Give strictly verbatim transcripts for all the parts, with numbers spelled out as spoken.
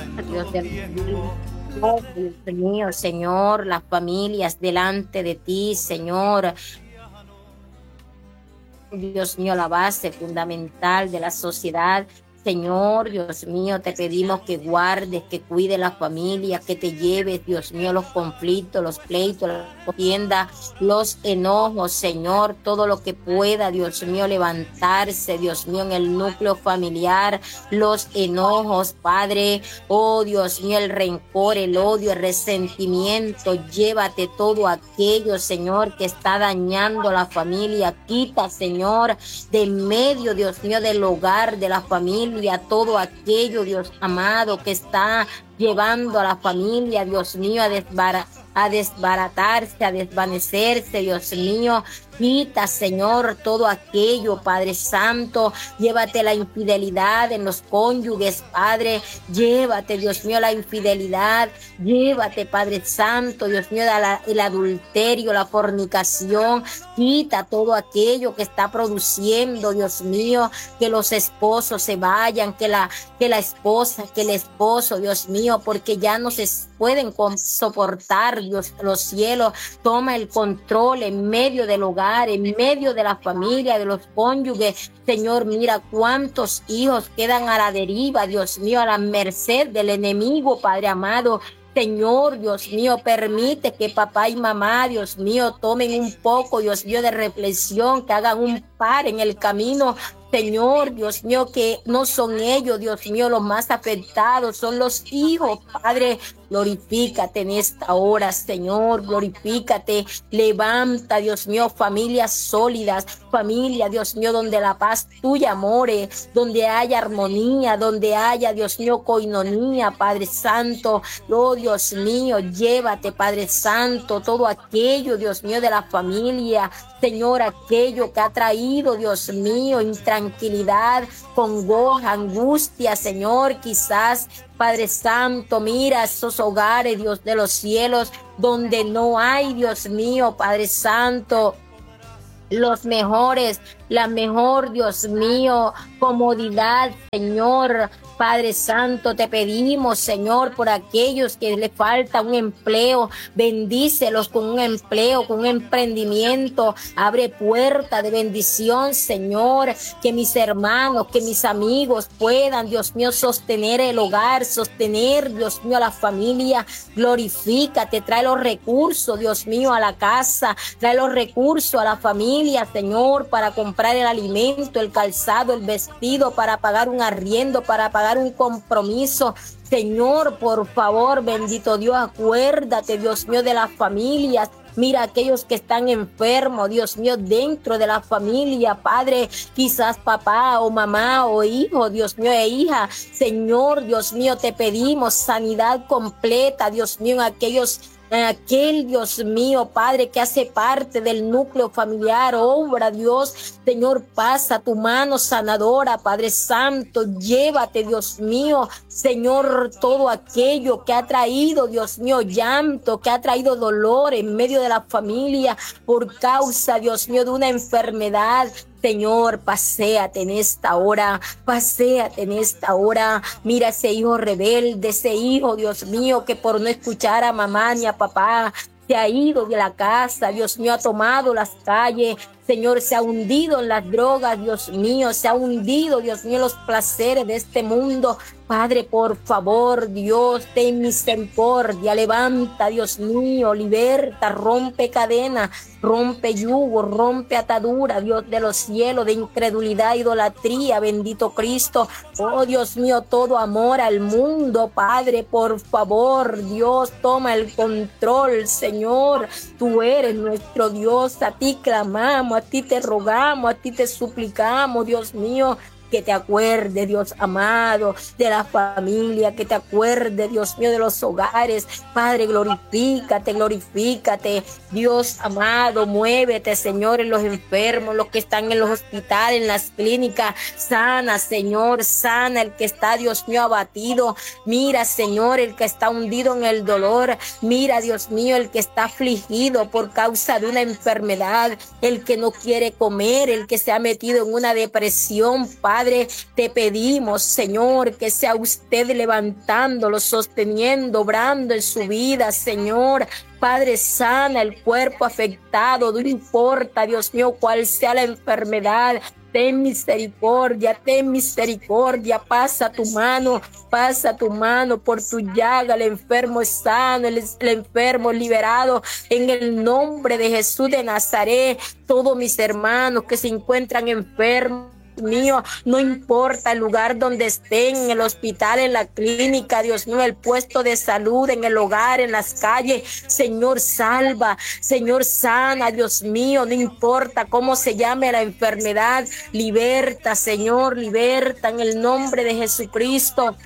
Dios de la familia. Oh, Dios mío, Señor, las familias delante de ti, Señor. Dios mío, la base fundamental de la sociedad. Señor, Dios mío, te pedimos que guardes, que cuide la familia, que te lleves, Dios mío, los conflictos, los pleitos, las contiendas, los enojos, Señor, todo lo que pueda, Dios mío, levantarse, Dios mío, en el núcleo familiar, los enojos, Padre, oh Dios mío, el rencor, el odio, el resentimiento, llévate todo aquello, Señor, que está dañando la familia, quita, Señor, de en medio, Dios mío, del hogar, de la familia, a todo aquello, Dios amado, que está llevando a la familia, Dios mío, a desbaratar. a desbaratarse, a desvanecerse, Dios mío. Quita, Señor, todo aquello, Padre Santo. Llévate la infidelidad en los cónyuges, Padre. Llévate, Dios mío, la infidelidad. Llévate, Padre Santo, Dios mío, la, el adulterio, la fornicación. Quita todo aquello que está produciendo, Dios mío, que los esposos se vayan, que la, que la esposa, que el esposo, Dios mío, porque ya no se pueden soportar, Dios, los cielos. Toma el control en medio del hogar, en medio de la familia, de los cónyuges. Señor, mira cuántos hijos quedan a la deriva, Dios mío, a la merced del enemigo, Padre amado. Señor, Dios mío, permite que papá y mamá, Dios mío, tomen un poco, Dios mío, de reflexión, que hagan un par en el camino. Señor, Dios mío, que no son ellos, Dios mío, los más afectados, son los hijos, Padre. Glorifícate en esta hora, Señor, glorifícate. Levanta, Dios mío, familias sólidas, familia, Dios mío, donde la paz tuya more, donde haya armonía, donde haya, Dios mío, coinonía, Padre Santo. Oh, Dios mío, llévate, Padre Santo, todo aquello, Dios mío, de la familia, Señor, aquello que ha traído, Dios mío, intranquilidad, congoja, angustia, Señor, quizás, Padre Santo, mira esos hogares, Dios de los cielos, donde no hay, Dios mío, Padre Santo, los mejores, la mejor, Dios mío, comodidad, Señor. Padre Santo, te pedimos, Señor, por aquellos que les falta un empleo, bendícelos con un empleo, con un emprendimiento, abre puerta de bendición, Señor, que mis hermanos, que mis amigos puedan, Dios mío, sostener el hogar, sostener, Dios mío, a la familia. Glorifícate, trae los recursos, Dios mío, a la casa, trae los recursos a la familia, Señor, para comprar el alimento, el calzado, el vestido, para pagar un arriendo, para pagar un compromiso. Señor, por favor, bendito Dios, acuérdate, Dios mío, de las familias. Mira aquellos que están enfermos, Dios mío, dentro de la familia, Padre, quizás papá o mamá o hijo, Dios mío, e hija. Señor, Dios mío, te pedimos sanidad completa, Dios mío, en aquellos aquel, Dios mío, Padre, que hace parte del núcleo familiar. Obra, Dios, Señor, pasa tu mano sanadora, Padre Santo, llévate, Dios mío, Señor, todo aquello que ha traído, Dios mío, llanto, que ha traído dolor en medio de la familia por causa, Dios mío, de una enfermedad. Señor, paséate en esta hora, paséate en esta hora. Mira ese hijo rebelde, ese hijo, Dios mío, que por no escuchar a mamá ni a papá se ha ido de la casa, Dios mío, ha tomado las calles. Señor, se ha hundido en las drogas, Dios mío, se ha hundido, Dios mío, en los placeres de este mundo. Padre, por favor, Dios, ten misericordia, levanta, Dios mío, liberta, rompe cadena, rompe yugo, rompe atadura, Dios de los cielos, de incredulidad, idolatría, bendito Cristo. Oh, Dios mío, todo amor al mundo, Padre, por favor, Dios, toma el control, Señor, tú eres nuestro Dios, a ti clamamos, a ti te rogamos, a ti te suplicamos, Dios mío, que te acuerde, Dios amado, de la familia, que te acuerde, Dios mío, de los hogares. Padre, glorifícate, glorifícate, Dios amado, muévete, Señor, en los enfermos, los que están en los hospitales, en las clínicas. Sana, Señor, sana el que está, Dios mío, abatido. Mira, Señor, el que está hundido en el dolor. Mira, Dios mío, el que está afligido por causa de una enfermedad, el que no quiere comer, el que se ha metido en una depresión, Padre. Padre, te pedimos, Señor, que sea usted levantándolo, sosteniendo, obrando en su vida, Señor. Padre, sana el cuerpo afectado, no importa, Dios mío, cuál sea la enfermedad. Ten misericordia, ten misericordia, pasa tu mano, pasa tu mano por tu llaga, el enfermo es sano, el, el enfermo liberado en el nombre de Jesús de Nazaret. Todos mis hermanos que se encuentran enfermos, mío, no importa el lugar donde estén, en el hospital, en la clínica, Dios mío, el puesto de salud, en el hogar, en las calles, Señor, salva, Señor, sana, Dios mío, no importa cómo se llame la enfermedad, liberta, Señor, liberta en el nombre de Jesucristo.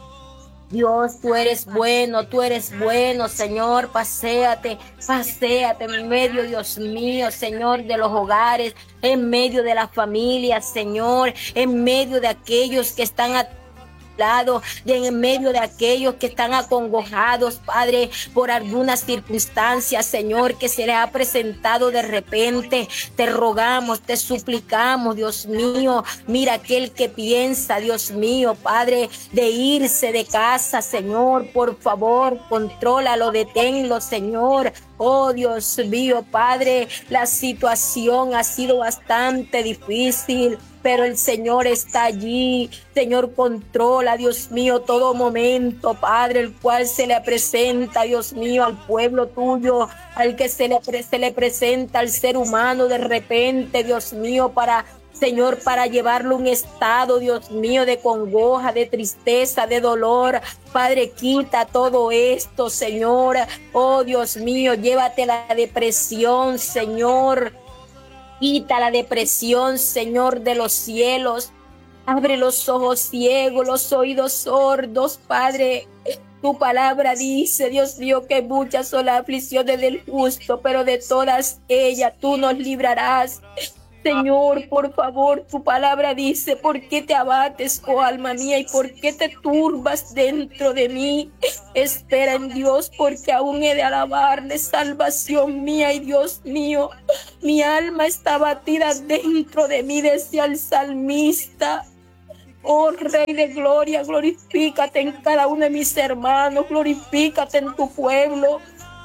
Dios, tú eres bueno, tú eres bueno, Señor, paséate, paséate en medio, Dios mío, Señor, de los hogares, en medio de las familias, Señor, en medio de aquellos que están a lado, de en medio de aquellos que están acongojados, Padre, por algunas circunstancias, Señor, que se les ha presentado de repente. Te rogamos, te suplicamos, Dios mío, mira aquel que piensa, Dios mío, Padre, de irse de casa, Señor, por favor, contrólalo, deténlo, Señor. Oh, Dios mío, Padre, la situación ha sido bastante difícil, pero el Señor está allí. Señor, controla, Dios mío, todo momento, Padre, el cual se le presenta, Dios mío, al pueblo tuyo, al que se le, se le presenta al ser humano de repente, Dios mío, para, Señor, para llevarlo a un estado, Dios mío, de congoja, de tristeza, de dolor. Padre, quita todo esto, Señor. Oh, Dios mío, llévate la depresión, Señor. Quita la depresión, Señor, de los cielos. Abre los ojos ciegos, los oídos sordos, Padre. Tu palabra dice, Dios mío, que muchas son las aflicciones del justo, pero de todas ellas tú nos librarás. Señor, por favor, tu palabra dice, ¿por qué te abates, oh alma mía, y por qué te turbas dentro de mí? Espera en Dios, porque aún he de alabarle, salvación mía y Dios mío. Mi alma está batida dentro de mí, decía el salmista. Oh Rey de gloria, glorifícate en cada uno de mis hermanos, glorifícate en tu pueblo.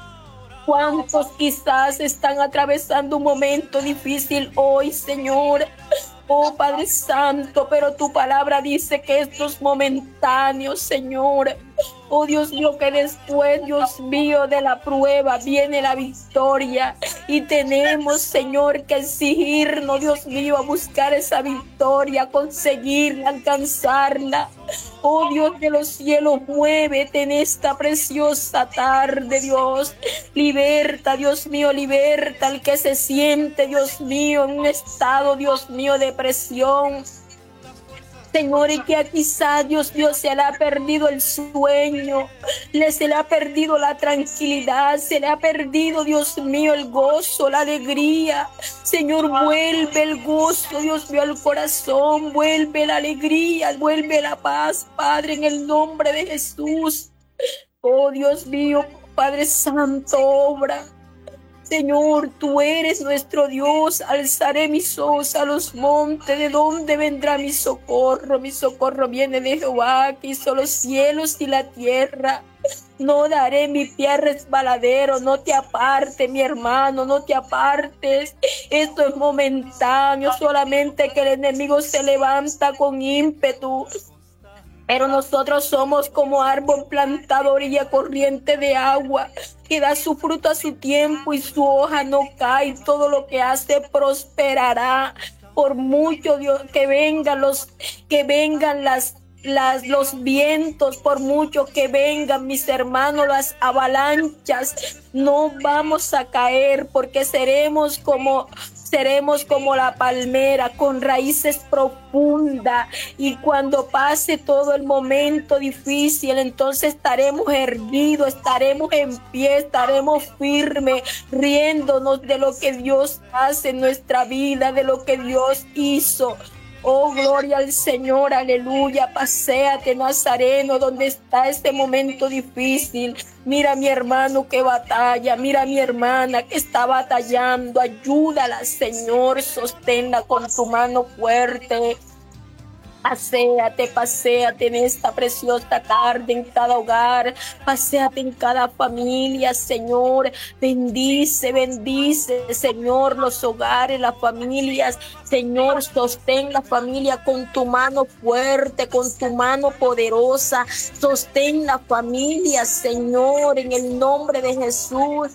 ¿Cuántos quizás están atravesando un momento difícil hoy, Señor? Oh Padre Santo, pero tu palabra dice que esto es momentáneo, Señor. Oh Dios mío, que después, Dios mío, de la prueba viene la victoria. Y tenemos, Señor, que exigirnos, Dios mío, a buscar esa victoria, conseguirla, alcanzarla. Oh Dios de los cielos, muévete en esta preciosa tarde, Dios. Liberta, Dios mío, liberta al que se siente, Dios mío, en un estado, Dios mío, de presión. Señor, y que quizás, Dios mío, se le ha perdido el sueño, le, se le ha perdido la tranquilidad, se le ha perdido, Dios mío, el gozo, la alegría. Señor, vuelve el gozo, Dios mío, al corazón, vuelve la alegría, vuelve la paz, Padre, en el nombre de Jesús. Oh, Dios mío, Padre Santo, obra. Señor, tú eres nuestro Dios, alzaré mis ojos a los montes, ¿de dónde vendrá mi socorro? Mi socorro viene de Jehová, que hizo los cielos y la tierra. No daré mi pie resbaladero, no te apartes, mi hermano, no te apartes. Esto es momentáneo, solamente que el enemigo se levanta con ímpetu. Pero nosotros somos como árbol plantado a orilla corriente de agua, que da su fruto a su tiempo y su hoja no cae. Todo lo que hace prosperará. Por mucho, Dios, que vengan los, que vengan las, las, los vientos, por mucho que vengan, mis hermanos, las avalanchas, no vamos a caer, porque seremos como Seremos como la palmera con raíces profundas, y cuando pase todo el momento difícil, entonces estaremos erguidos, estaremos en pie, estaremos firmes, riéndonos de lo que Dios hace en nuestra vida, de lo que Dios hizo. Oh, gloria al Señor, aleluya. Paséate, Nazareno, donde está este momento difícil. Mira a mi hermano que batalla, mira a mi hermana que está batallando. Ayúdala, Señor, sosténla con tu mano fuerte. Paséate, paséate en esta preciosa tarde, en cada hogar, paséate en cada familia, Señor. Bendice, bendice, Señor, los hogares, las familias. Señor, sostén la familia con tu mano fuerte, con tu mano poderosa. Sostén la familia, Señor, en el nombre de Jesús.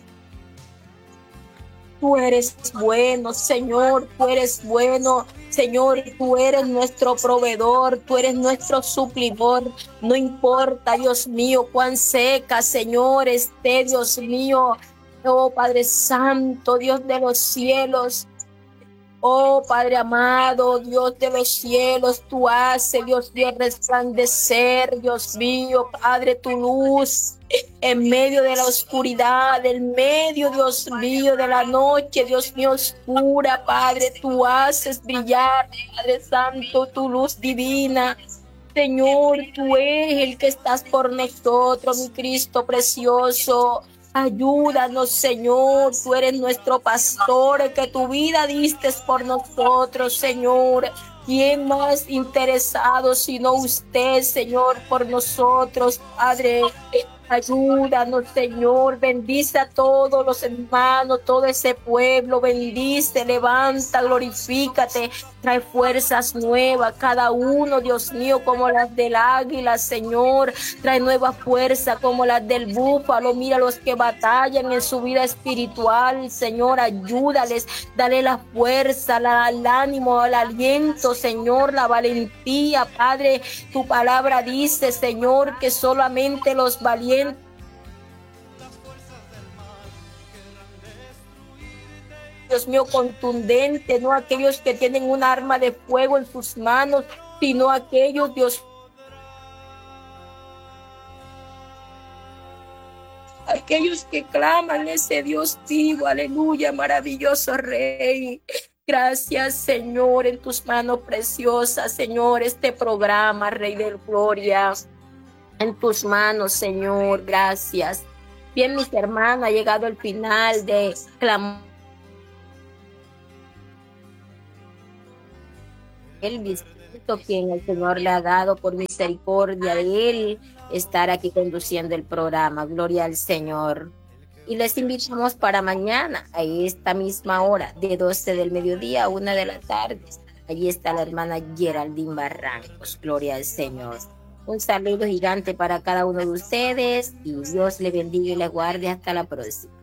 Tú eres bueno, Señor, tú eres bueno. Señor, tú eres nuestro proveedor, tú eres nuestro suplidor. No importa, Dios mío, cuán seca, Señor, esté, Dios mío. Oh, Padre Santo, Dios de los cielos. Oh, Padre amado, Dios de los cielos, tú haces, Dios mío, resplandecer, Dios mío, Padre, tu luz en medio de la oscuridad, en medio, Dios mío, de la noche, Dios mío, oscura, Padre, tú haces brillar, Padre Santo, tu luz divina. Señor, tú eres el que estás por nosotros, mi Cristo precioso. Ayúdanos, Señor, tú eres nuestro pastor, que tu vida diste por nosotros, Señor. ¿Quién más interesado sino usted, Señor, por nosotros, Padre? Ayúdanos, Señor, bendice a todos los hermanos, todo ese pueblo, bendice, levanta, glorifícate, trae fuerzas nuevas, cada uno, Dios mío, como las del águila, Señor, trae nueva fuerza como las del búfalo. Mira los que batallan en su vida espiritual, Señor, ayúdales, dale la fuerza, la, el ánimo, el aliento, Señor, la valentía, Padre. Tu palabra dice, Señor, que solamente los valientes, Dios mío, contundente, no aquellos que tienen un arma de fuego en sus manos, sino aquellos, Dios, aquellos que claman ese Dios vivo, aleluya, maravilloso Rey. Gracias, Señor, en tus manos preciosas, Señor, este programa, Rey de Gloria, en tus manos, Señor, gracias. Bien, mis hermanos, ha llegado el final de clamor. El visito quien el Señor le ha dado por misericordia de él estar aquí conduciendo el programa. Gloria al Señor. Y les invitamos para mañana a esta misma hora, de doce del mediodía a una de la tarde. Allí está la hermana Geraldine Barrancos. Gloria al Señor. Un saludo gigante para cada uno de ustedes y Dios le bendiga y le guarde hasta la próxima.